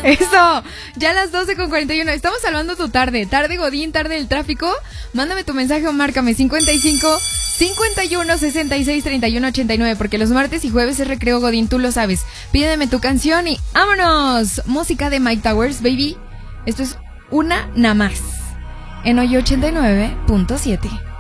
Eso, ya a las 12:41. Estamos salvando tu tarde. Tarde Godín, tarde del tráfico. Mándame tu mensaje o márcame 55 51 66 31 89. Porque los martes y jueves es recreo Godín, tú lo sabes. Pídeme tu canción y ¡vámonos! Música de Mike Towers, baby. Esto es una nada más. En hoy 89.7.